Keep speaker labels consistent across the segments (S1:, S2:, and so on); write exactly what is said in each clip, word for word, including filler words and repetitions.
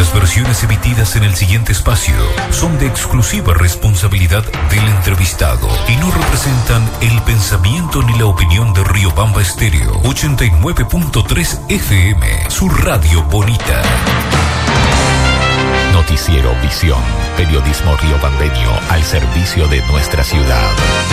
S1: Las versiones emitidas en el siguiente espacio son de exclusiva responsabilidad del entrevistado y no representan el pensamiento ni la opinión de Riobamba Estéreo ochenta y nueve punto tres F M, su radio bonita.
S2: Noticiero Visión, periodismo riobambeño al servicio de nuestra ciudad.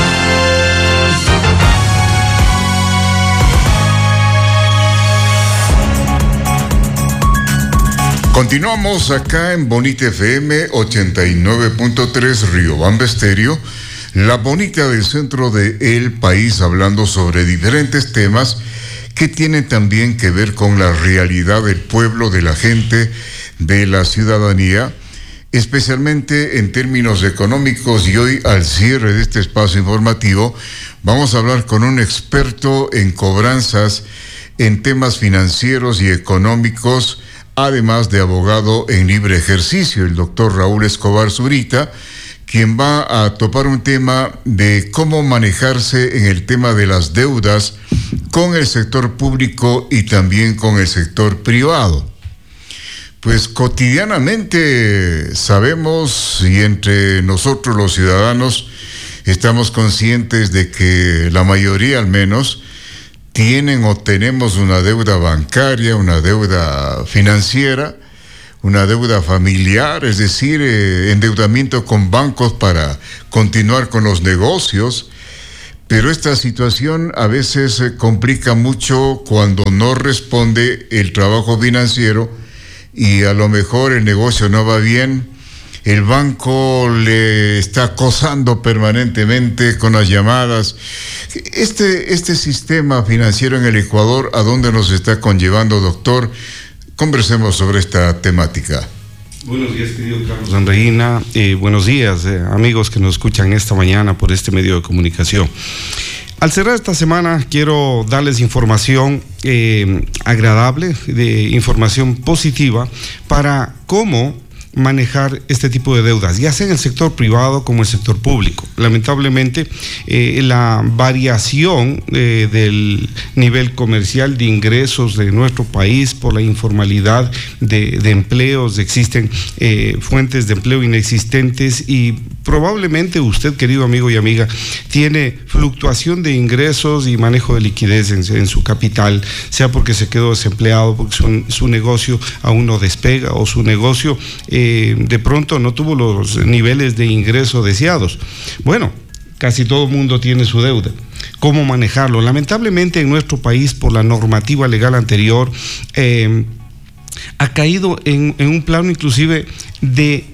S3: Continuamos acá en Bonita F M ochenta y nueve punto tres Riobamba Estéreo, la bonita del centro del país, hablando sobre diferentes temas que tienen también que ver con la realidad del pueblo, de la gente, de la ciudadanía, especialmente en términos económicos. Y hoy, al cierre de este espacio informativo, vamos a hablar con un experto en cobranzas, en temas financieros y económicos, además de abogado en libre ejercicio, el doctor Raúl Escobar Zurita, quien va a topar un tema de cómo manejarse en el tema de las deudas con el sector público y también con el sector privado. Pues cotidianamente sabemos, y entre nosotros los ciudadanos estamos conscientes de que la mayoría al menos tienen o tenemos una deuda bancaria, una deuda financiera, una deuda familiar, es decir, eh, endeudamiento con bancos para continuar con los negocios. Pero esta situación a veces se complica mucho cuando no responde el trabajo financiero y a lo mejor el negocio no va bien. El banco le está acosando permanentemente con las llamadas. Este, este sistema financiero en el Ecuador, ¿a dónde nos está conllevando, doctor? Conversemos sobre esta temática.
S4: Buenos días, querido Carlos Andreina. Eh, buenos días, eh, amigos que nos escuchan esta mañana por este medio de comunicación. Al cerrar esta semana, quiero darles información eh, agradable, de información positiva para cómo manejar este tipo de deudas, ya sea en el sector privado como el sector público. Lamentablemente, eh, la variación eh, del nivel comercial de ingresos de nuestro país por la informalidad de, de empleos, existen eh, fuentes de empleo inexistentes y probablemente usted, querido amigo y amiga, tiene fluctuación de ingresos y manejo de liquidez en, en su capital, sea porque se quedó desempleado, porque su, su negocio aún no despega o su negocio eh, de pronto no tuvo los niveles de ingreso deseados. Bueno, casi todo el mundo tiene su deuda. ¿Cómo manejarlo? Lamentablemente en nuestro país, por la normativa legal anterior, eh, ha caído en, en un plano inclusive de,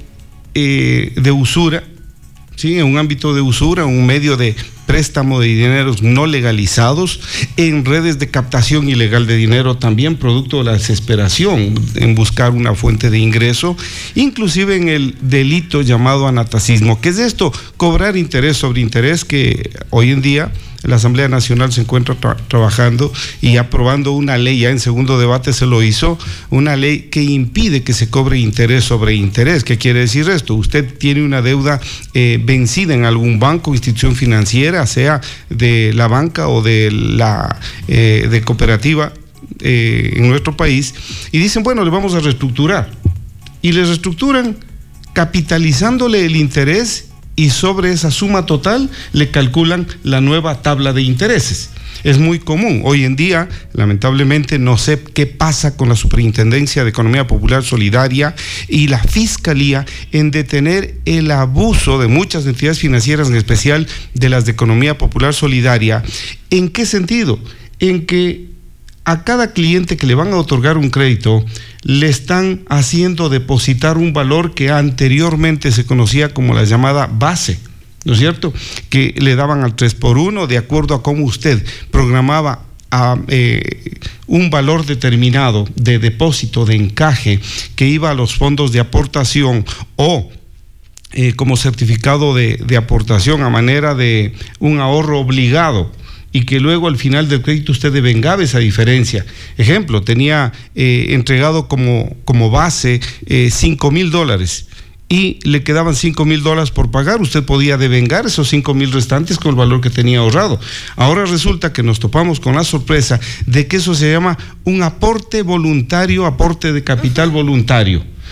S4: eh, de usura, ¿sí? En un ámbito de usura, un medio de préstamo de dineros no legalizados, en redes de captación ilegal de dinero también, producto de la desesperación en buscar una fuente de ingreso, inclusive en el delito llamado anatacismo. ¿Qué es esto? Cobrar interés sobre interés, que hoy en día la Asamblea Nacional se encuentra tra- trabajando y aprobando una ley, ya en segundo debate se lo hizo, una ley que impide que se cobre interés sobre interés. ¿Qué quiere decir esto? Usted tiene una deuda eh, vencida en algún banco, institución financiera, sea de la banca o de la eh, de cooperativa eh, en nuestro país, y dicen, bueno, le vamos a reestructurar. Y le reestructuran capitalizándole el interés, y sobre esa suma total le calculan la nueva tabla de intereses. Es muy común. Hoy en día, lamentablemente, no sé qué pasa con la Superintendencia de Economía Popular Solidaria y la Fiscalía en detener el abuso de muchas entidades financieras, en especial de las de Economía Popular Solidaria. ¿En qué sentido? En que a cada cliente que le van a otorgar un crédito, le están haciendo depositar un valor que anteriormente se conocía como la llamada base, ¿no es cierto? Que le daban al tres por uno de acuerdo a cómo usted programaba a eh, un valor determinado de depósito, de encaje, que iba a los fondos de aportación o eh, como certificado de, de aportación a manera de un ahorro obligado, y que luego al final del crédito usted devengaba esa diferencia. Ejemplo, tenía eh, entregado como, como base eh, cinco mil dólares y le quedaban cinco mil dólares por pagar. Usted podía devengar esos cinco mil restantes con el valor que tenía ahorrado. Ahora resulta que nos topamos con la sorpresa de que eso se llama un aporte voluntario, aporte de capital voluntario.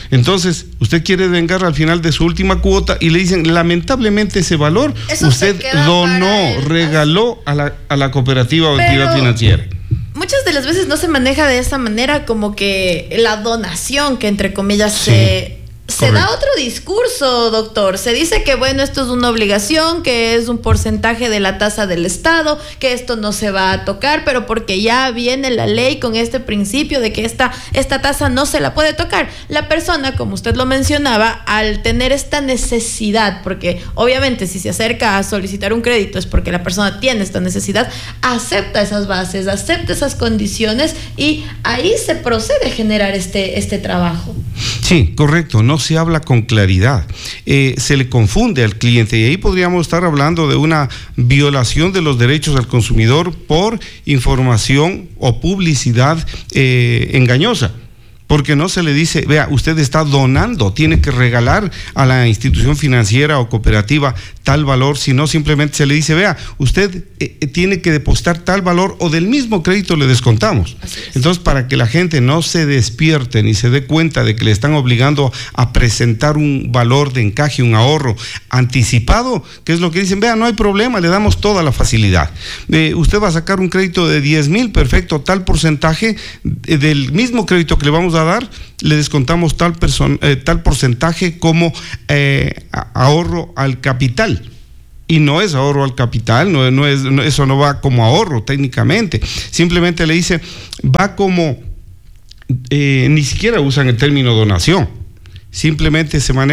S4: Entonces, usted quiere vengar al final de su última cuota y le dicen, lamentablemente ese valor
S5: Eso
S4: usted donó, regaló a la, a la cooperativa o entidad financiera.
S5: Muchas de las veces no se maneja de esa manera, como que la donación, que entre comillas sí. se... Se Correcto. Da otro discurso, doctor. Se dice que, bueno, esto es una obligación, que es un porcentaje de la tasa del Estado, que esto no se va a tocar, pero porque ya viene la ley con este principio de que esta, esta tasa no se la puede tocar. La persona, como usted lo mencionaba, al tener esta necesidad, porque obviamente si se acerca a solicitar un crédito es porque la persona tiene esta necesidad, acepta esas bases, acepta esas condiciones y ahí se procede a generar este, este trabajo.
S4: Sí, correcto. No se habla con claridad, eh, se le confunde al cliente y ahí podríamos estar hablando de una violación de los derechos al consumidor por información o publicidad eh, engañosa. Porque no se le dice, vea, usted está donando, tiene que regalar a la institución financiera o cooperativa tal valor, sino simplemente se le dice, vea, usted eh, tiene que depositar tal valor o del mismo crédito le descontamos. Entonces, para que la gente no se despierte ni se dé cuenta de que le están obligando a presentar un valor de encaje, un ahorro anticipado, que es lo que dicen, vea, no hay problema, le damos toda la facilidad. Eh, usted va a sacar un crédito de diez mil, perfecto, tal porcentaje eh, del mismo crédito que le vamos a dar, le descontamos tal, person, eh, tal porcentaje como eh, ahorro al capital. Y no es ahorro al capital, no, no es, no, eso no va como ahorro técnicamente. Simplemente le dice, va como, eh, ni siquiera usan el término donación, simplemente se maneja